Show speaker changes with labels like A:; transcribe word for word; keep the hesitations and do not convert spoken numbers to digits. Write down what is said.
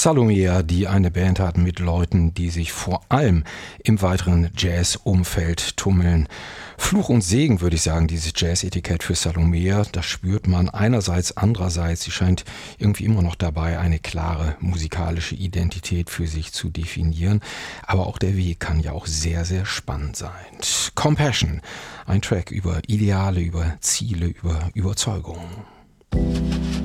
A: Salomea, die eine Band hatten mit Leuten, die sich vor allem im weiteren Jazz-Umfeld tummeln. Fluch und Segen, würde ich sagen, dieses Jazz-Etikett für Salomea. Das spürt man einerseits, andererseits. Sie scheint irgendwie immer noch dabei, eine klare musikalische Identität für sich zu definieren. Aber auch der Weg kann ja auch sehr, sehr spannend sein. Compassion, ein Track über Ideale, über Ziele, über Überzeugungen.